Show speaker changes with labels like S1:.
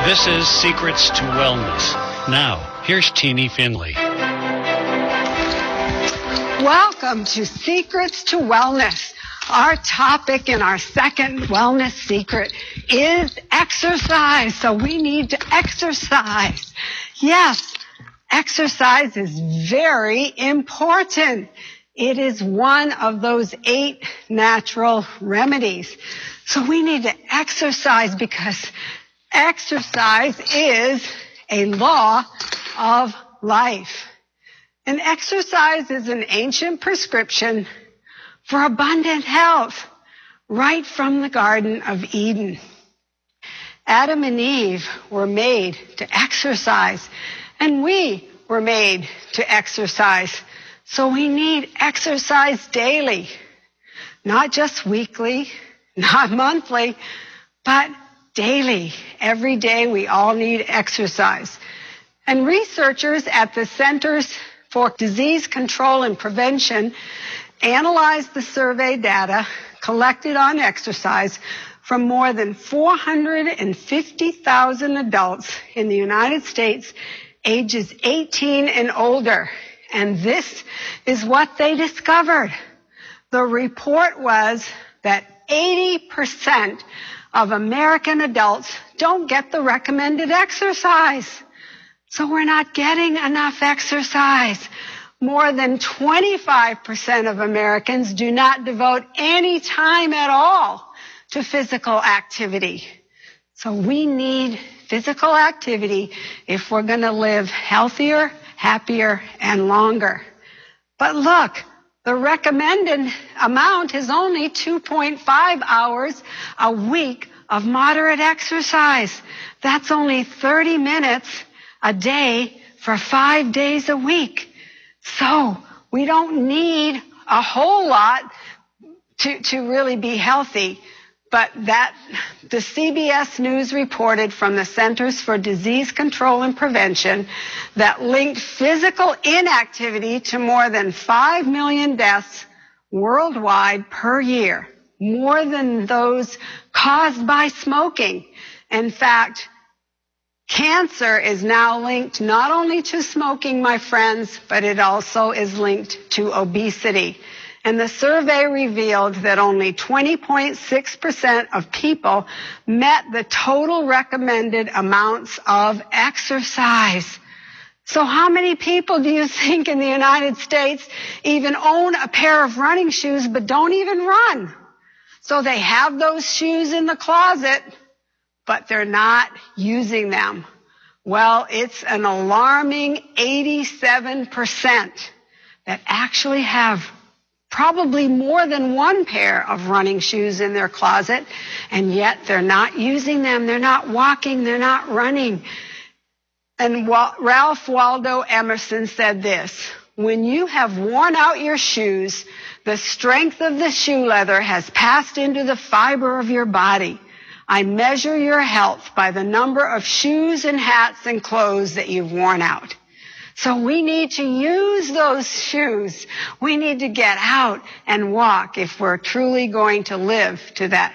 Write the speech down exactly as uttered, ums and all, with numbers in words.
S1: This is Secrets to Wellness. Now, here's Teeny Finley.
S2: Welcome to Secrets to Wellness. Our topic in our second wellness secret is exercise. So we need to exercise. Yes, exercise is very important. It is one of those eight natural remedies. So we need to exercise because exercise is a law of life. And exercise is an ancient prescription for abundant health right from the Garden of Eden. Adam and Eve were made to exercise, and we were made to exercise. So we need exercise daily, not just weekly, not monthly, but daily. Every day we all need exercise. And researchers at the Centers for Disease Control and Prevention analyzed the survey data collected on exercise from more than four hundred fifty thousand adults in the United States ages eighteen and older. And this is what they discovered. The report was that eighty percent of American adults don't get the recommended exercise. So we're not getting enough exercise. More than twenty-five percent of Americans do not devote any time at all to physical activity. So we need physical activity if we're going to live healthier, happier, and longer. But look, the recommended amount is only two point five hours a week of moderate exercise. That's only thirty minutes a day for five days a week. So we don't need a whole lot to, to really be healthy. But that the C B S News reported from the Centers for Disease Control and Prevention that linked physical inactivity to more than five million deaths worldwide per year, more than those caused by smoking. In fact, cancer is now linked not only to smoking, my friends, but it also is linked to obesity. And the survey revealed that only twenty point six percent of people met the total recommended amounts of exercise. So how many people do you think in the United States even own a pair of running shoes but don't even run? So they have those shoes in the closet, but they're not using them. Well, it's an alarming eighty-seven percent that actually have probably more than one pair of running shoes in their closet, and yet they're not using them. They're not walking. They're not running. And Ralph Waldo Emerson said this: when you have worn out your shoes, the strength of the shoe leather has passed into the fiber of your body. I measure your health by the number of shoes and hats and clothes that you've worn out. So we need to use those shoes. We need to get out and walk if we're truly going to live to that